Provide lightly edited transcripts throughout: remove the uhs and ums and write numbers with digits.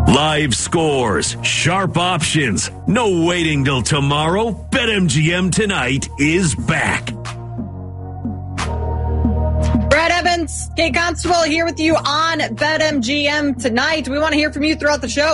Live scores, sharp options, no waiting till tomorrow. BetMGM tonight is back. Brad Evans, Kate Constable here with you on BetMGM tonight. We want to hear from you throughout the show.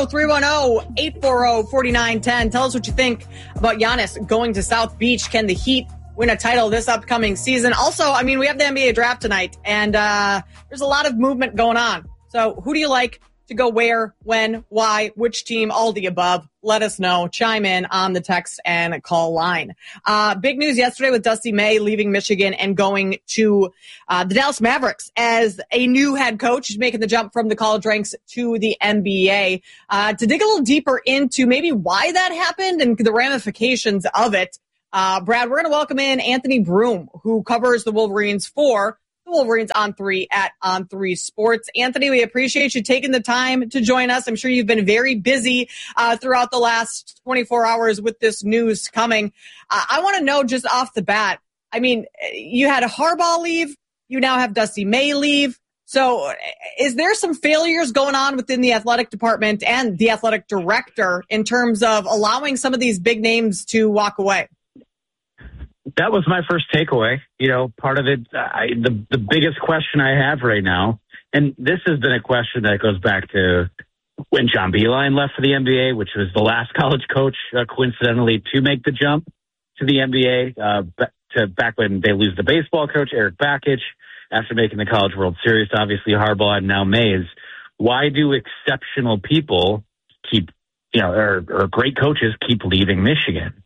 310-840-4910. Tell us what you think about Giannis going to South Beach. Can the Heat win a title this upcoming season? Also, I mean, we have the NBA draft tonight, and there's a lot of movement going on. So who do you like to go where, when, why, which team, all the above? Let us know. Chime in on the text and call line. Big news yesterday with Dusty May leaving Michigan and going to the Dallas Mavericks as a new head coach. He's making the jump from the college ranks to the NBA. To dig a little deeper into maybe why that happened and the ramifications of it, Brad, we're going to welcome in Anthony Broome, who covers the Wolverines for the Wolverines on 3 at On3 Sports. Anthony, we appreciate you taking the time to join us. I'm sure you've been very busy throughout the last 24 hours with this news coming. I want to know just off the bat, I mean, you had a Harbaugh leave. You now have Dusty May leave. So is there some failures going on within the athletic department and the athletic director in terms of allowing some of these big names to walk away? That was my first takeaway. You know, part of it, the biggest question I have right now, and this has been a question that goes back to when John Beilein left for the NBA, which was the last college coach, coincidentally, to make the jump to the NBA, back when they lose the baseball coach, Eric Bakich, after making the College World Series, obviously Harbaugh and now Mays. Why do exceptional people keep, or great coaches keep leaving Michigan?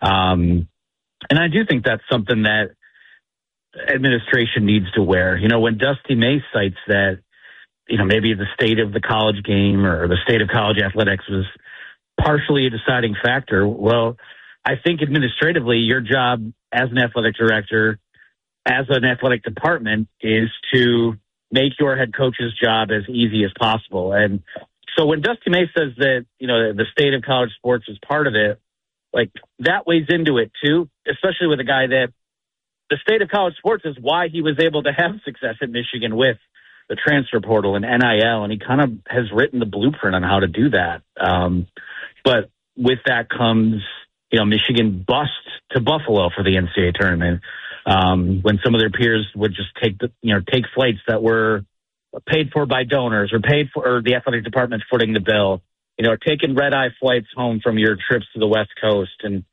And I do think that's something that administration needs to wear. You know, when Dusty May cites that, maybe the state of the college game or the state of college athletics was partially a deciding factor. Well, I think administratively, your job as an athletic director, as an athletic department, is to make your head coach's job as easy as possible. And so when Dusty May says that, the state of college sports is part of it, like that weighs into it too, especially with a guy that the state of college sports is why he was able to have success at Michigan with the transfer portal and NIL. And he kind of has written the blueprint on how to do that. But with that comes, Michigan bust to Buffalo for the NCAA tournament. When some of their peers would just take flights that were paid for by donors or the athletic department footing the bill. Taking red-eye flights home from your trips to the West Coast. And,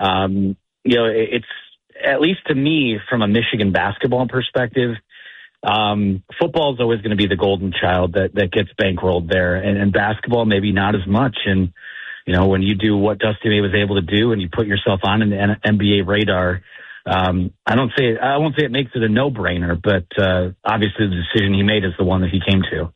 it's, at least to me, from a Michigan basketball perspective, football is always going to be the golden child that gets bankrolled there. And basketball, maybe not as much. And, when you do what Dusty May was able to do and you put yourself on an NBA radar, I won't say it makes it a no-brainer, but obviously the decision he made is the one that he came to.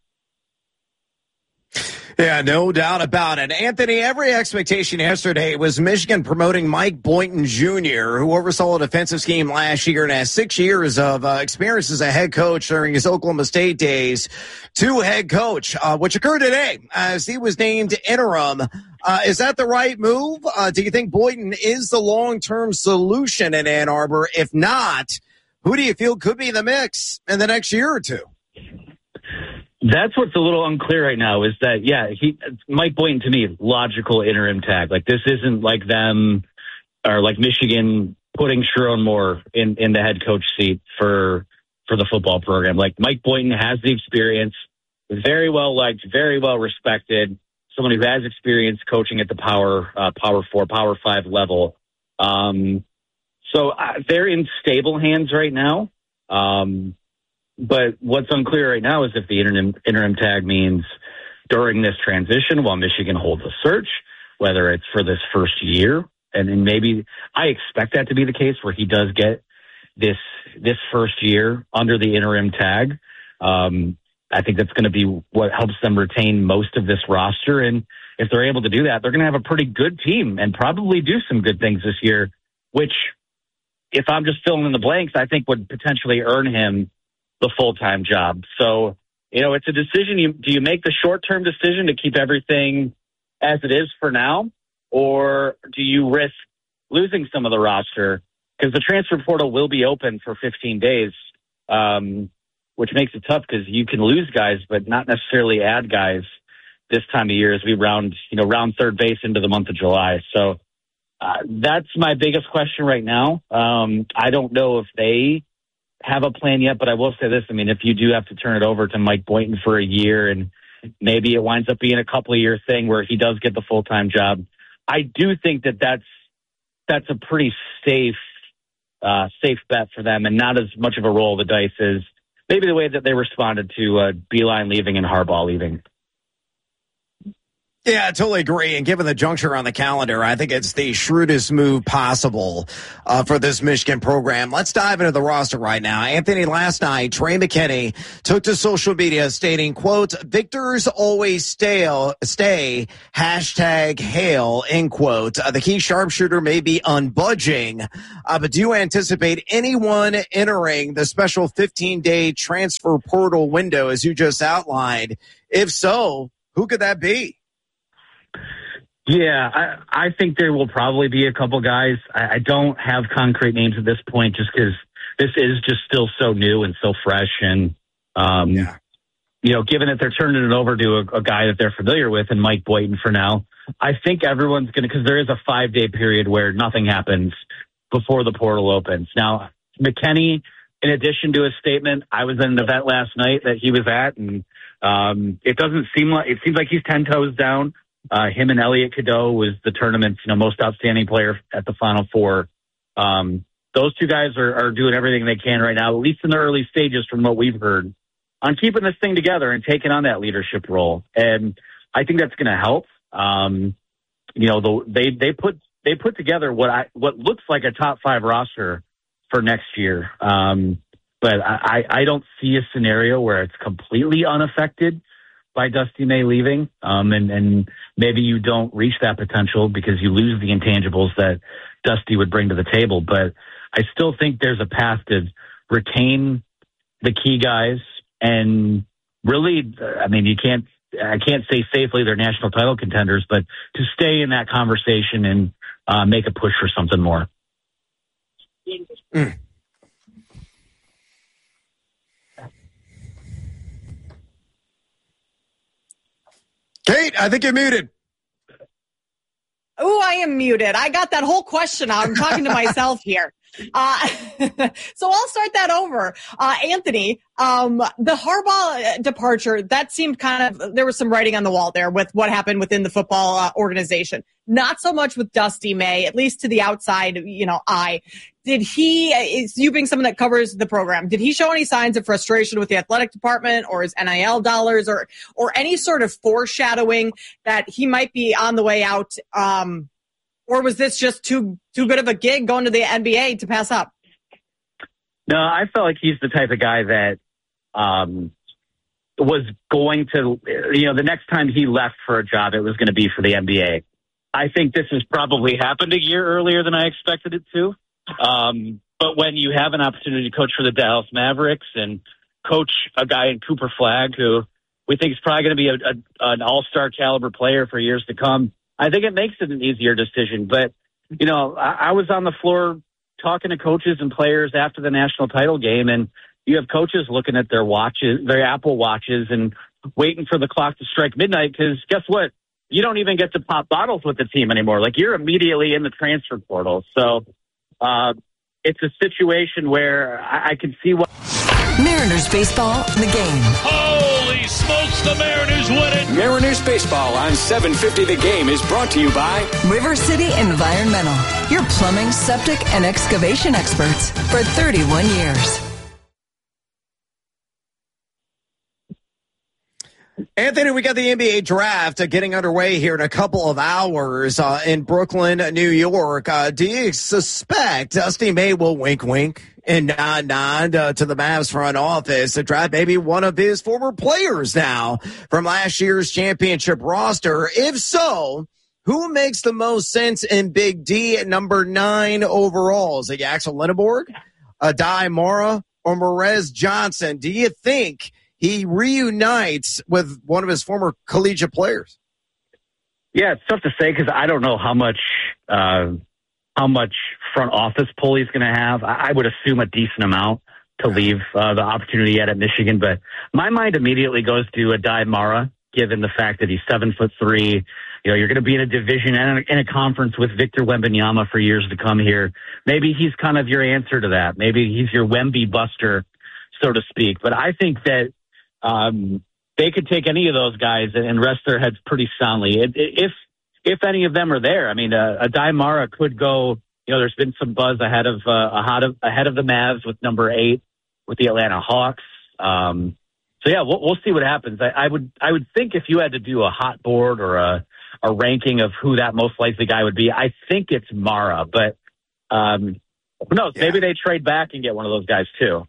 Yeah, no doubt about it. Anthony, every expectation yesterday was Michigan promoting Mike Boynton Jr., who oversaw a defensive scheme last year and has 6 years of experience as a head coach during his Oklahoma State days, to head coach, which occurred today as he was named interim. Is that the right move? Do you think Boynton is the long-term solution in Ann Arbor? If not, who do you feel could be in the mix in the next year or two? That's what's a little unclear right now is that, Mike Boynton, to me, logical interim tag. Like, this isn't like them or like Michigan putting Sharon Moore in the head coach seat for the football program. Like, Mike Boynton has the experience, very well liked, very well respected, someone who has experience coaching at the Power 4, Power 5 level. So they're in stable hands right now. But what's unclear right now is if the interim tag means during this transition while Michigan holds a search, whether it's for this first year, and then maybe I expect that to be the case where he does get this first year under the interim tag. I think that's going to be what helps them retain most of this roster. And if they're able to do that, they're going to have a pretty good team and probably do some good things this year, which, if I'm just filling in the blanks, I think would potentially earn him the full-time job. So, it's a decision. Do you make the short-term decision to keep everything as it is for now, or do you risk losing some of the roster? Because the transfer portal will be open for 15 days, which makes it tough because you can lose guys, but not necessarily add guys this time of year as we round third base into the month of July. So that's my biggest question right now. I don't know if they have a plan yet, but I will say this. I mean, if you do have to turn it over to Mike Boynton for a year and maybe it winds up being a couple of year thing where he does get the full-time job, I do think that's a pretty safe bet for them and not as much of a roll of the dice as maybe the way that they responded to Beilein leaving and Harbaugh leaving. Yeah, I totally agree. And given the juncture on the calendar, I think it's the shrewdest move possible for this Michigan program. Let's dive into the roster right now. Anthony, last night, Trey McKinney took to social media stating, quote, "Victors always stay, hashtag hail," end quote. The key sharpshooter may be unbudging, but do you anticipate anyone entering the special 15-day transfer portal window as you just outlined? If so, who could that be? Yeah, I think there will probably be a couple guys. I don't have concrete names at this point just because this is just still so new and so fresh. And, given that they're turning it over to a guy that they're familiar with and Mike Boynton for now, I think everyone's going to, because there is a 5-day period where nothing happens before the portal opens. Now, McKinney, in addition to his statement, I was at an event last night that he was at, and it seems like he's 10 toes down. Him and Elliot Cadeau was the tournament's most outstanding player at the Final Four. Those two guys are doing everything they can right now, at least in the early stages from what we've heard, on keeping this thing together and taking on that leadership role. And I think that's going to help. They put together what looks like a top 5 roster for next year. But I don't see a scenario where it's completely unaffected by Dusty May leaving, and maybe you don't reach that potential because you lose the intangibles that Dusty would bring to the table. But I still think there's a path to retain the key guys, and really, I mean, I can't say safely they're national title contenders, but to stay in that conversation and make a push for something more. Kate, I think you're muted. Oh, I am muted. I got that whole question out. I'm talking to myself here. So I'll start that over. Anthony, the Harbaugh departure, that seemed there was some writing on the wall there with what happened within the football organization. Not so much with Dusty May, at least to the outside, eye. Is you being someone that covers the program, did he show any signs of frustration with the athletic department or his NIL dollars or any sort of foreshadowing that he might be on the way out? Or was this just too good of a gig going to the NBA to pass up? No, I felt like he's the type of guy that was going to, the next time he left for a job, it was going to be for the NBA. I think this has probably happened a year earlier than I expected it to. But when you have an opportunity to coach for the Dallas Mavericks and coach a guy in Cooper Flagg, who we think is probably going to be an all-star caliber player for years to come, I think it makes it an easier decision. But, I was on the floor talking to coaches and players after the national title game, and you have coaches looking at their watches, their Apple watches, and waiting for the clock to strike midnight because guess what? You don't even get to pop bottles with the team anymore. Like, you're immediately in the transfer portal. So it's a situation where I can see what... Mariners baseball, the game. Holy smokes, the Mariners win it! Mariners baseball on 750 The Game is brought to you by River City Environmental, your plumbing, septic, and excavation experts for 31 years. Anthony, we got the NBA draft getting underway here in a couple of hours in Brooklyn, New York. Do you suspect Dusty May will wink and nod to the Mavs front office to draft maybe one of his former players now from last year's championship roster? If so, who makes the most sense in Big D at number 9 overall? Is it Axel Lindeborg, Adai Mora, or Morez Johnson? Do you think he reunites with one of his former collegiate players? Yeah, it's tough to say because I don't know how much front office pull he's going to have. I would assume a decent amount to leave the opportunity at Michigan. But my mind immediately goes to Adai Mara. given the fact that he's 7'3". You're going to be in a division and in a conference with Victor Wembanyama for years to come here. Maybe he's kind of your answer to that. Maybe he's your Wemby buster, so to speak. But I think that they could take any of those guys and rest their heads pretty soundly. If any of them are there, I mean, Adai Mara could go. There's been some buzz ahead of the Mavs with number 8 with the Atlanta Hawks. So yeah, we'll see what happens. I would think if you had to do a hot board or a ranking of who that most likely guy would be, I think it's Mara. But who knows? Yeah. Maybe they trade back and get one of those guys too.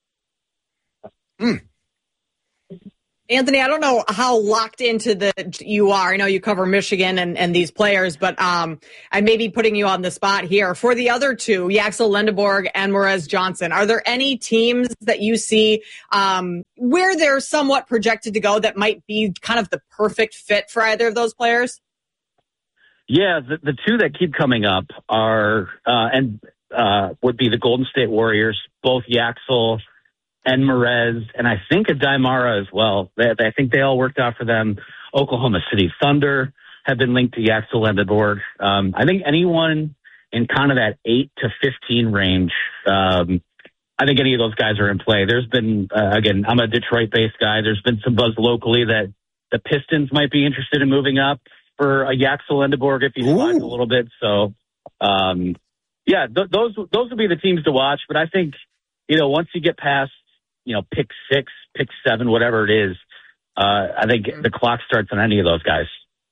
Anthony, I don't know how locked into you are. I know you cover Michigan and these players, but I may be putting you on the spot here. For the other two, Yaxel Lendeborg and Morez Johnson, are there any teams that you see where they're somewhat projected to go that might be kind of the perfect fit for either of those players? Yeah, the two that keep coming up are would be the Golden State Warriors, both Yaxel and Morez, and I think Adai Mara as well. I think they all worked out for them. Oklahoma City Thunder have been linked to Yaxel Lendeborg. I think anyone in kind of that 8 to 15 range, I think any of those guys are in play. There's been, again, I'm a Detroit-based guy. There's been some buzz locally that the Pistons might be interested in moving up for a Yaxel Lendeborg if he slides a little bit. So, those would be the teams to watch. But I think, once you get past, pick 6, pick 7, whatever it is, I think the clock starts on any of those guys.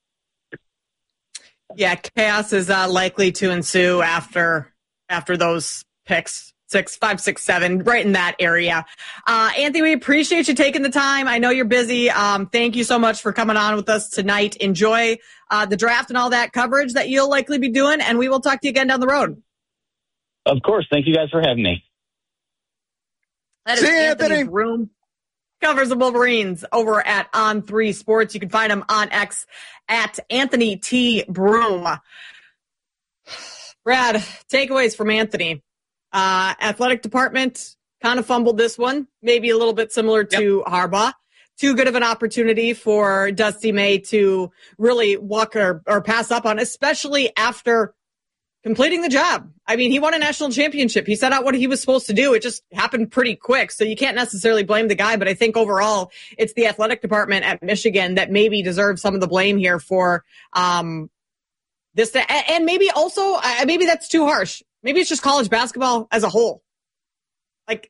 Yeah, chaos is likely to ensue after those picks. 5, 6, 7, right in that area. Anthony, we appreciate you taking the time. I know you're busy. Thank you so much for coming on with us tonight. Enjoy the draft and all that coverage that you'll likely be doing, and we will talk to you again down the road. Of course. Thank you guys for having me. That is Anthony Broome, covers the Wolverines over at On3 Sports. You can find him on X at Anthony T. Broome. Brad, takeaways from Anthony. Athletic department kind of fumbled this one, maybe a little bit similar to Harbaugh. Too good of an opportunity for Dusty May to really walk or pass up on, especially after completing the job. I mean, he won a national championship. He set out what he was supposed to do. It just happened pretty quick. So you can't necessarily blame the guy, but I think overall it's the athletic department at Michigan that maybe deserves some of the blame here for this. And maybe also, maybe that's too harsh. Maybe it's just college basketball as a whole. Like,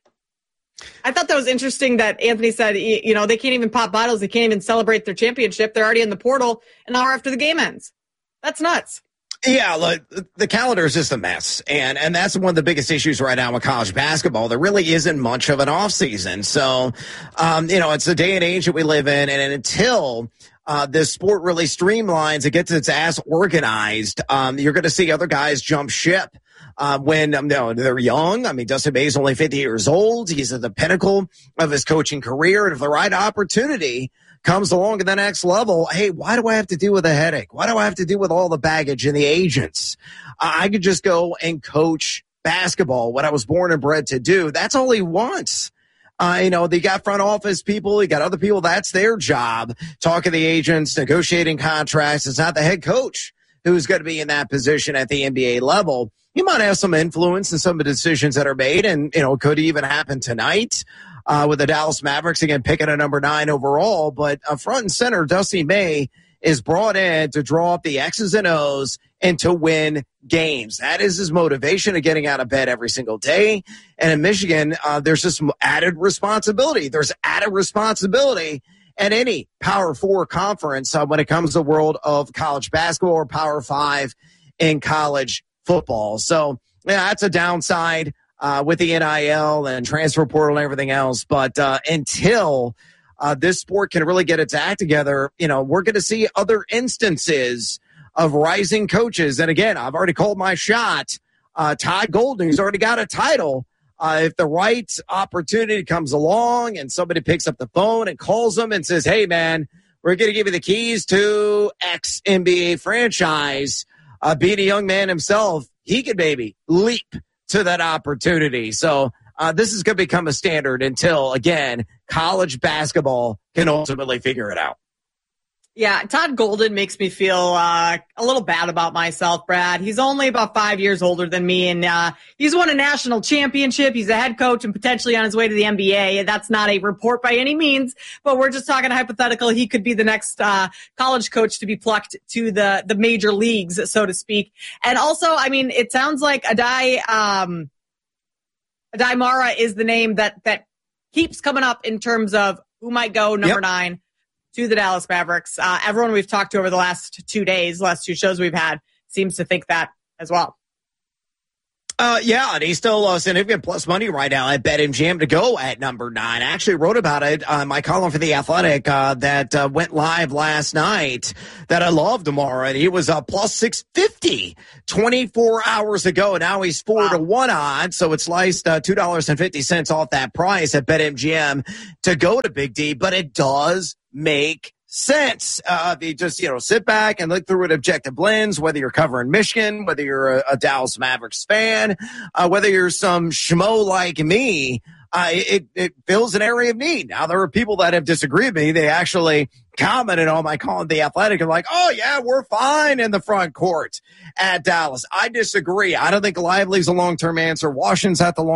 I thought that was interesting that Anthony said, they can't even pop bottles. They can't even celebrate their championship. They're already in the portal an hour after the game ends. That's nuts. Yeah, look, the calendar is just a mess. And that's one of the biggest issues right now with college basketball. There really isn't much of an off season. So, it's the day and age that we live in. And until this sport really streamlines, it gets its ass organized, you're going to see other guys jump ship. When they're young. I mean, Dustin May is only 50 years old. He's at the pinnacle of his coaching career. And if the right opportunity comes along at the next level, hey, why do I have to deal with a headache? Why do I have to deal with all the baggage and the agents? I could just go and coach basketball, what I was born and bred to do. That's all he wants. They got front office people. You got other people. That's their job. Talking to the agents, negotiating contracts. It's not the head coach who's going to be in that position at the NBA level. He might have some influence in some of the decisions that are made, and, could even happen tonight with the Dallas Mavericks, again, picking a number 9 overall. But front and center, Dusty May is brought in to draw up the X's and O's and to win games. That is his motivation of getting out of bed every single day. And in Michigan, there's just some added responsibility. There's added responsibility at any Power 4 conference when it comes to the world of college basketball or Power 5 in college football. So that's a downside with the NIL and transfer portal and everything else. But until this sport can really get its act together, we're going to see other instances of rising coaches. And again, I've already called my shot. Todd Golden, who's already got a title. If the right opportunity comes along and somebody picks up the phone and calls them and says, hey, man, we're going to give you the keys to X NBA franchise, being a young man himself, he could maybe leap to that opportunity. So this is going to become a standard until, again, college basketball can ultimately figure it out. Yeah, Todd Golden makes me feel a little bad about myself, Brad. He's only about 5 years older than me, and he's won a national championship. He's a head coach and potentially on his way to the NBA. That's not a report by any means, but we're just talking hypothetical. He could be the next college coach to be plucked to the major leagues, so to speak. And also, I mean, it sounds like Adai Mara is the name that keeps coming up in terms of who might go number 9 to the Dallas Mavericks. Everyone we've talked to over the last 2 days, last 2 shows we've had, seems to think that as well. Yeah, and he's still significant plus money right now at BetMGM to go at number 9. I actually wrote about it on my column for The Athletic that went live last night that I love tomorrow. And he was plus 650 24 hours ago. Now he's 4-1 on. So it's sliced $2.50 off that price at BetMGM to go to Big D. But it does make sense. You just, sit back and look through an objective lens, whether you're covering Michigan, whether you're a Dallas Mavericks fan, whether you're some schmo like me, it fills an area of need. Now, there are people that have disagreed with me. They actually commented on my column, The Athletic, and like, oh, yeah, we're fine in the front court at Dallas. I disagree. I don't think Lively's a long-term answer. Washington's at the long